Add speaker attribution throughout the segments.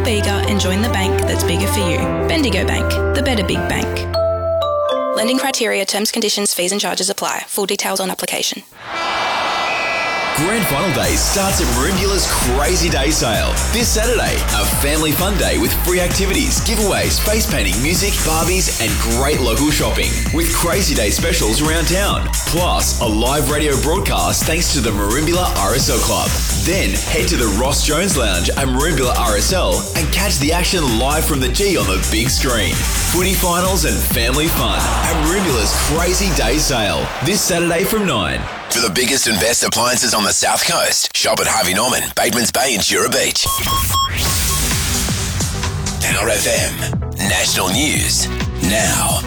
Speaker 1: bigger and join the bank that's bigger for you. Bendigo Bank, the better big bank. Lending criteria, terms, conditions, fees and charges apply. Full details on application.
Speaker 2: Grand Final Day starts at Marimbula's Crazy Day Sale. This Saturday, a family fun day with free activities, giveaways, face painting, music, Barbies and great local shopping with Crazy Day specials around town. Plus, a live radio broadcast thanks to the Marimbula RSL Club. Then, head to the Ross Jones Lounge at Marimbula RSL and catch the action live from the G on the big screen. Footy finals and family fun at Marimbula's Crazy Day Sale. This Saturday from 9.
Speaker 3: For the biggest and best appliances on the South Coast, shop at Harvey Norman, Batemans Bay and Jura Beach. Power FM. National News. Now.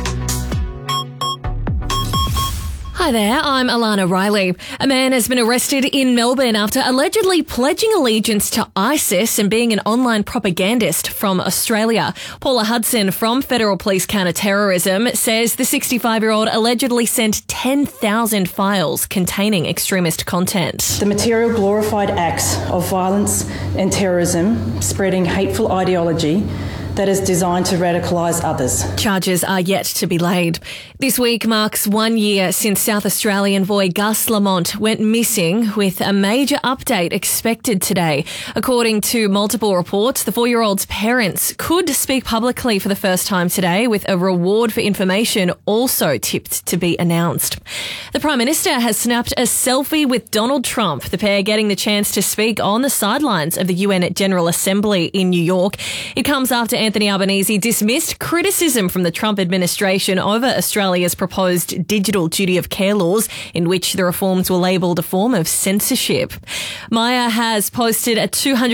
Speaker 4: Hi there, I'm Alana Riley. A man has been arrested in Melbourne after allegedly pledging allegiance to ISIS and being an online propagandist from Australia. Paula Hudson from Federal Police Counter-Terrorism says the 65-year-old allegedly sent 10,000 files containing extremist content.
Speaker 5: The material glorified acts of violence and terrorism, spreading hateful ideology that is designed to radicalise others.
Speaker 4: Charges are yet to be laid. This week marks 1 year since South Australian boy Gus Lamont went missing, with a major update expected today. According to multiple reports, the 4-year-old's parents could speak publicly for the first time today, with a reward for information also tipped to be announced. The Prime Minister has snapped a selfie with Donald Trump, the pair getting the chance to speak on the sidelines of the UN General Assembly in New York. It comes after Anthony Albanese dismissed criticism from the Trump administration over Australia's proposed digital duty of care laws, in which the reforms were labelled a form of censorship. Myer has posted a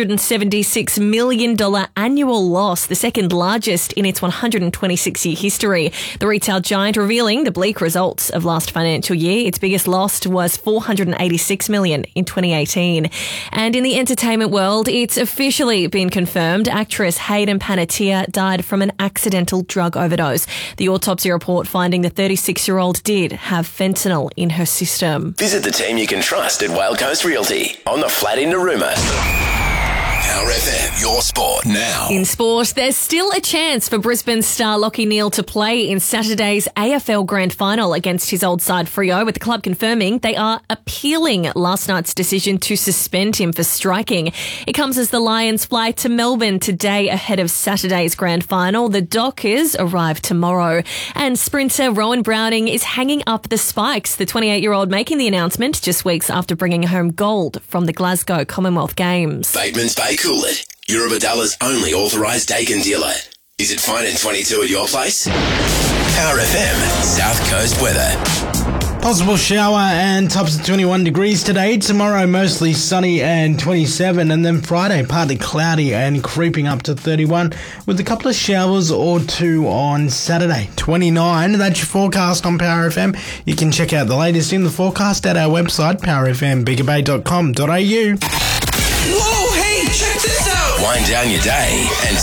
Speaker 4: $276 million annual loss, the second largest in its 126-year history. The retail giant revealing the bleak results of last financial year. Its biggest loss was $486 million in 2018. And in the entertainment world, it's officially been confirmed actress Hayden Panettiere died from an accidental drug overdose. The autopsy report finding the 36-year-old did have fentanyl in her system.
Speaker 3: Visit the team you can trust at Whale Coast Realty on the flat in Narooma. Power FM, your sport now.
Speaker 4: In sport, there's still a chance for Brisbane star Lachie Neale to play in Saturday's AFL Grand Final against his old side Freo, with the club confirming they are appealing last night's decision to suspend him for striking. It comes as the Lions fly to Melbourne today ahead of Saturday's Grand Final. The Dockers arrive tomorrow. And sprinter Rowan Browning is hanging up the spikes, the 28-year-old making the announcement just weeks after bringing home gold from the Glasgow Commonwealth Games.
Speaker 3: Batemans Bay Coolett, Eurobadalla's only authorised Dakin dealer. Is it fine in 22 at your place? Power FM, South Coast weather.
Speaker 6: Possible shower and tops of 21 degrees today. Tomorrow mostly sunny and 27, and then Friday partly cloudy and creeping up to 31 with a couple of showers or two on Saturday. 29, that's your forecast on Power FM. You can check out the latest in the forecast at our website, powerfmbigabay.com.au.
Speaker 3: Whoa, hey, check this out! Wind down your day and